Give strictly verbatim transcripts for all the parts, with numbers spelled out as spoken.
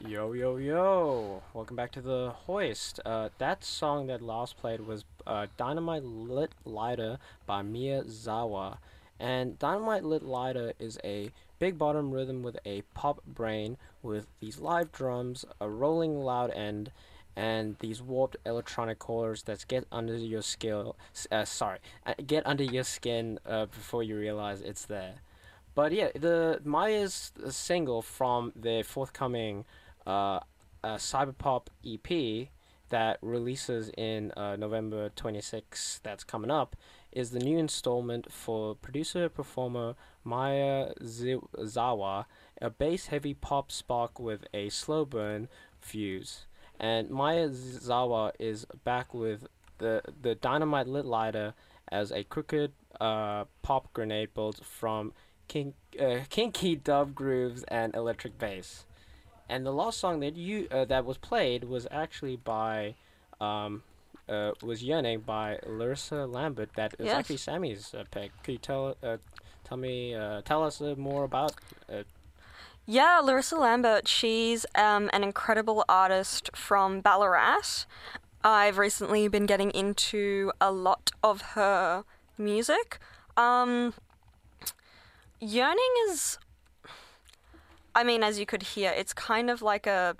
Yo, yo, yo! Welcome back to the Hoist. Uh, that song that Lars played was uh, Dynamite Lit Lighter by Miyazawa. And Dynamite Lit Lighter is a big bottom rhythm with a pop brain with these live drums, a rolling loud end, and these warped electronic chords that get under your skill. Uh, sorry, uh, get under your skin uh, before you realize it's there. But yeah, the Maya's single from the forthcoming uh, uh, Cyberpop E P that releases in uh, November twenty-sixth, that's coming up, is the new installment for producer performer Maya Zawa, a bass heavy pop spark with a slow burn fuse. And Maya Zawa is back with the, the Dynamite Lit Lighter as a crooked uh, pop grenade built from kink, uh, kinky dub grooves and electric bass. And the last song that you uh, that was played was actually by um, uh, was Yearning by Larissa Lambert. That is Yes. actually Sammy's uh, pick. Could you tell uh, tell me uh, tell us uh, more about it? Yeah, Larissa Lambert, she's um, an incredible artist from Ballarat. I've recently been getting into a lot of her music. Um, Yearning is, I mean, as you could hear, it's kind of like a,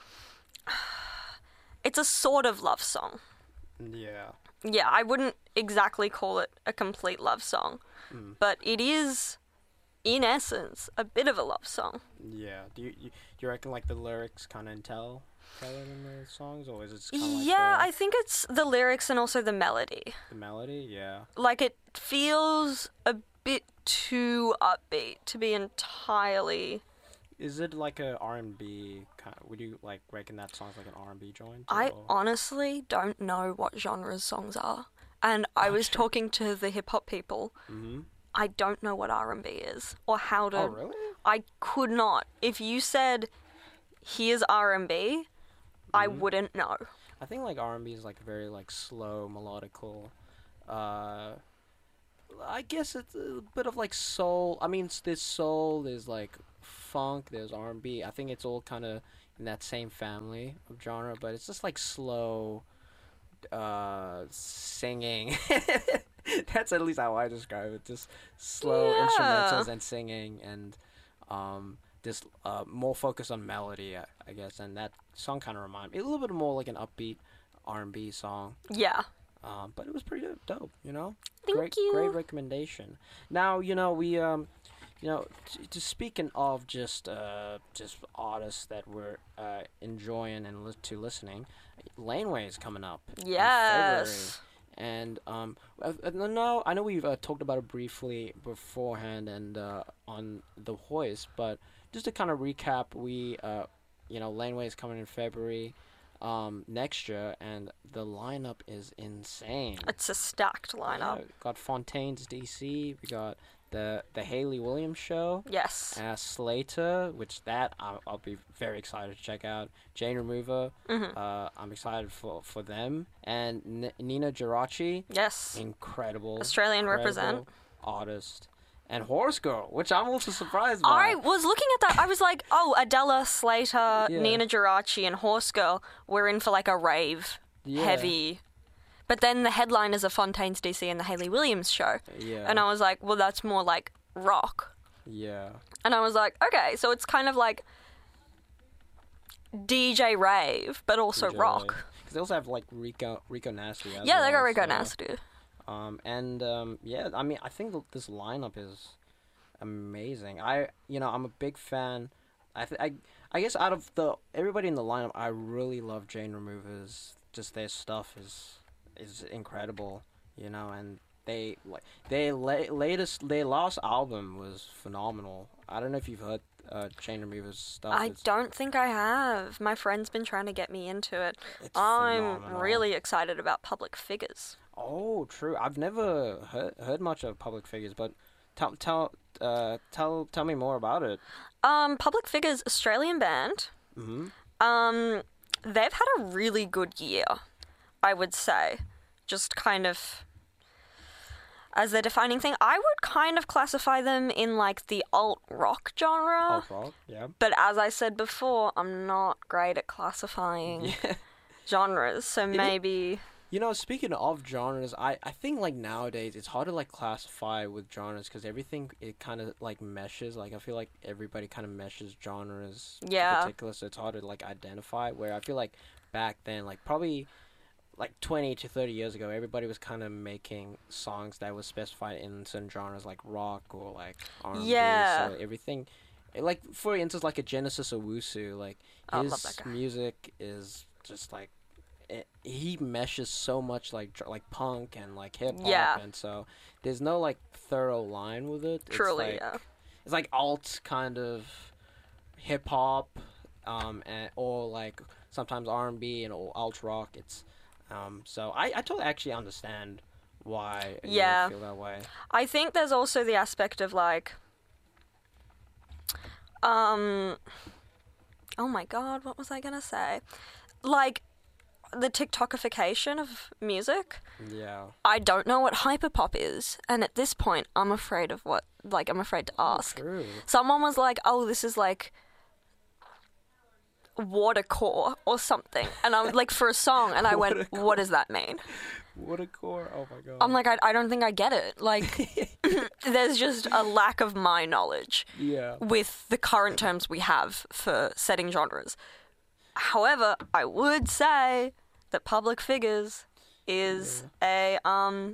it's a sort of love song. Yeah. Yeah, I wouldn't exactly call it a complete love song, Mm. but it is, in essence, a bit of a love song. Yeah. Do you, you do you reckon like the lyrics kind of tell tell it in the songs, or is it kind of like Yeah, the, I think it's the lyrics and also the melody. the melody? Yeah. Like, it feels a bit too upbeat to be entirely. Is it like a R and B kind? Would you like reckon that song's like an R and B joint? I or- honestly don't know what genres songs are. And I was Okay. talking to the hip hop people. Mhm. I don't know what R and B is or how to. Oh really? I could not. If you said, here's R and B, I Mhm. wouldn't know. I think like R and B is like very like slow, melodical. Uh, I guess it's a bit of like soul. I mean, it's- there's soul, there's like funk, there's R and B. I think it's all kind of in that same family of genre, but it's just like slow, uh, singing. That's at least how I describe it. Just slow Yeah. instrumentals and singing, and um, just uh, more focus on melody, I, I guess. And that song kind of reminded me a little bit more like an upbeat R and B song. Yeah. Um, but it was pretty dope, you know. Thank great, you. great recommendation. Now, you know, we um, you know, t- just speaking of just uh, just artists that we're uh, enjoying and li- to listening, Laneway is coming up in February. Yes. And um, uh, uh, no, I know we've uh, talked about it briefly beforehand and uh, on the Hoist, but just to kind of recap, we uh, you know, Laneway is coming in February um, next year, and the lineup is insane. It's a stacked lineup. Yeah, got Fontaine's D C. We got the the Haley Williams show. Yes. Uh, Slater, which that I'll, I'll be very excited to check out. Jane Remover, Mhm. uh, I'm excited for, for them. And N- Nina Geraci, Yes. incredible, Australian incredible represent. artist. And Horse Girl, which I'm also surprised I by. was looking at that. I was like, oh, Adela, Slater, Yeah. Nina Geraci, and Horse Girl were in for like a rave Yeah. heavy. But then the headliners are Fontaine's D C and the Haley Williams show. Yeah. And I was like, well, that's more like rock. yeah. And I was like, okay, so it's kind of like D J rave, but also rock. Because they also have like Rico Rico Nasty. As Yeah, they got well, Rico so- Nasty. Um, and um, yeah, I mean, I think th- this lineup is amazing. I, you know, I'm a big fan. I, th- I, I guess out of the everybody in the lineup, I really love Jane Removers. Just their stuff is is incredible, you know, and they like their la- latest their last album was phenomenal. I don't know if you've heard uh, Jane Removers stuff. I It's, don't think I have. My friend's been trying to get me into it. it's I'm phenomenal. really excited about Public Figures. Oh, true. I've never heard heard much of Public Figures, but tell tell uh tell tell me more about it. Um, Public Figures, Australian band. Mm-hmm. Um, they've had a really good year, I would say. Just kind of, as their defining thing. I would kind of classify them in like the alt rock genre. Alt rock, yeah. But as I said before, I'm not great at classifying Yeah. genres, so It- maybe. You know, speaking of genres, I, I think like nowadays it's hard to like classify with genres because everything it kind of like meshes. Like I feel like everybody kind of meshes genres Yeah. in particular, so it's hard to like identify. Where I feel like back then, like probably like twenty to thirty years ago, everybody was kind of making songs that was specified in certain genres like rock or like R and B. Yeah. So everything, like for instance, like a Genesis Owusu, like Oh, I his love that guy. music is just like. It, he meshes so much like dr- like punk and like hip hop, Yeah. and so there's no like thorough line with it. Truly, it's like, yeah. It's like alt kind of hip hop, um, and or like sometimes R and B and or alt rock. It's um, so I I totally actually understand why Yeah. you feel that way. I think there's also the aspect of like, um, oh my god, what was I gonna say? Like, the TikTokification of music. Yeah. I don't know what hyperpop is, and at this point, I'm afraid of what. Like, I'm afraid to ask. True. Someone was like, "Oh, this is like watercore or something," and I'm like, for a song, and I went, Watercore. "What does that mean?" What a core! Oh my god. I'm like, I, I don't think I get it. Like, there's just a lack of my knowledge yeah. with the current terms we have for setting genres. However, I would say that Public Figures is a um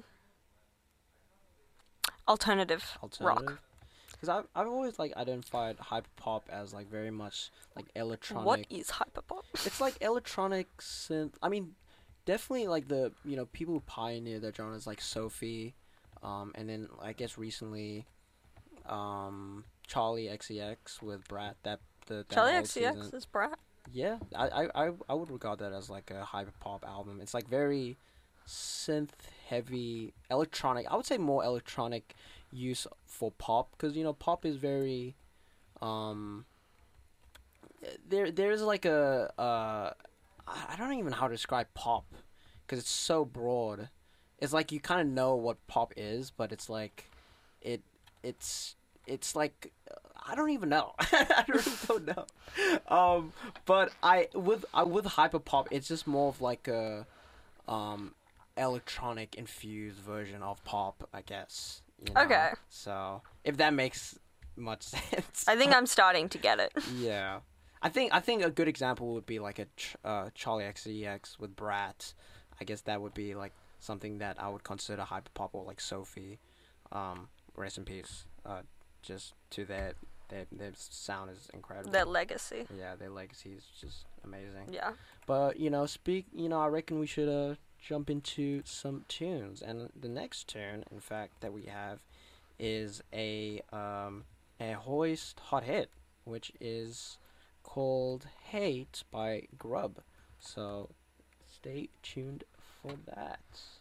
alternative, rock. Alternative. Because I've, I've always like identified hyperpop as like very much like electronic. What is hyperpop? It's like electronic synth. I mean, definitely like the you know people who pioneered that genre is like Sophie, um, and then I guess recently, um, Charlie X C X with Brat. That the that Charlie whole X C X season. is Brat. Yeah, I, I I I would regard that as like a hyperpop album. It's like very synth heavy, electronic. I would say more electronic use for pop because you know pop is very, um. There there's like a uh, I I don't even know how to describe pop, because it's so broad. It's like you kind of know what pop is, but it's like, it it's it's like I don't even know. I really don't know. Um, but I with I with hyperpop, it's just more of like a, um, electronic infused version of pop, I guess. You know? Okay. So if that makes much sense. I think I'm starting to get it. Yeah. I think I think a good example would be like a ch- uh, Charlie X C X with Brat. I guess that would be like something that I would consider hyperpop, or like Sophie. Um, rest in peace. Uh, just to their their their sound is incredible. Their legacy. Yeah, their legacy is just amazing. Yeah. But you know, speak. You know, I reckon we should uh jump into some tunes, and the next tune, in fact, that we have, is a um a Hoist hot hit, which is called Hate by Grub. So stay tuned for that.